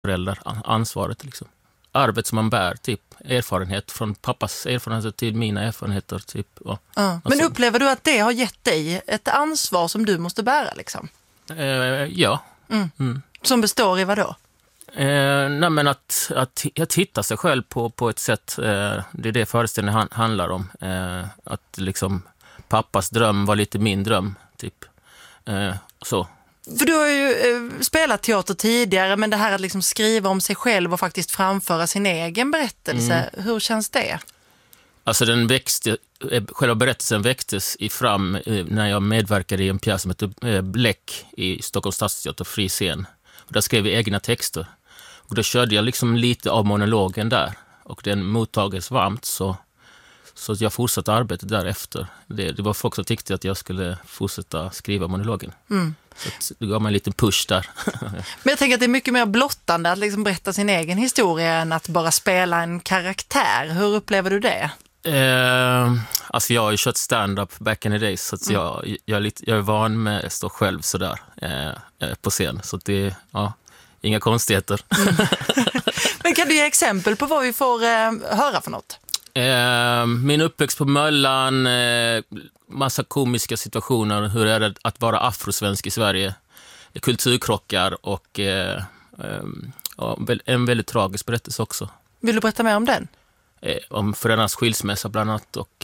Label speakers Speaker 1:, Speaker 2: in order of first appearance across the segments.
Speaker 1: föräldrar ansvaret liksom. Arvet som man bär, typ erfarenhet från pappas erfarenheter till mina erfarenheter typ.
Speaker 2: Ja. Men upplever du att det har gett dig ett ansvar som du måste bära liksom?
Speaker 1: Ja.
Speaker 2: Som består i vad då?
Speaker 1: Nej, men att hitta sig själv på ett sätt, det är det föreställningen handlar om. Att liksom pappas dröm var lite min dröm typ. Så.
Speaker 2: För du har ju spelat teater tidigare, men det här att liksom skriva om sig själv och faktiskt framföra sin egen berättelse, hur känns det?
Speaker 1: Alltså själva berättelsen väcktes fram när jag medverkade i en pjäs som heter Bläck i Stockholms stadsteater Fri scen. Och där skrev vi egna texter. Och då körde jag liksom lite av monologen där. Och den mottages varmt så jag fortsatte arbetet därefter. Det var folk som tyckte att jag skulle fortsätta skriva monologen. Så det gav mig en liten push där.
Speaker 2: Men jag tänker att det är mycket mer blottande att liksom berätta sin egen historia än att bara spela en karaktär. Hur upplever du det?
Speaker 1: Alltså jag har ju kört stand-up back in the days, så att jag är van med att stå själv sådär på scen. Så det inga konstigheter.
Speaker 2: Men kan du ge exempel på vad vi får höra för något?
Speaker 1: Min uppväxt på Möllan, massa komiska situationer, hur är det att vara afrosvensk i Sverige, kulturkrockar och en väldigt tragisk berättelse också.
Speaker 2: Vill du berätta mer om den?
Speaker 1: Om föräldrarnas skilsmässa bland annat och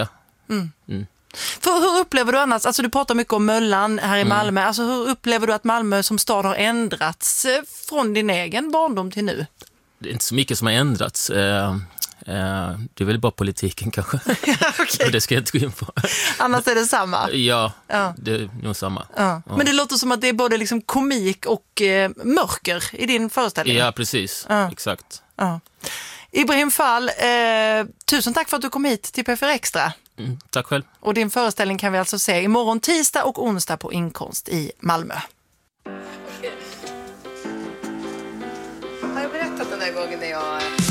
Speaker 2: För hur upplever du annars, alltså du pratar mycket om Möllan här i Malmö, alltså hur upplever du att Malmö som stad har ändrats från din egen barndom till nu?
Speaker 1: Det är inte så mycket som har ändrats. Det är väl bara politiken kanske.
Speaker 2: Okay.
Speaker 1: Det ska jag inte gå in på.
Speaker 2: Annars är det samma?
Speaker 1: Ja. Det är nog samma.
Speaker 2: Ja. Men det låter som att det är både liksom komik och mörker i din föreställning.
Speaker 1: Ja, precis. Exakt.
Speaker 2: Ja. Ibrahim Fall, tusen tack för att du kom hit till P4 Extra.
Speaker 1: Tack själv.
Speaker 2: Och din föreställning kan vi alltså se imorgon tisdag och onsdag på Inkonst i Malmö.
Speaker 3: Har jag berättat den där gången när jag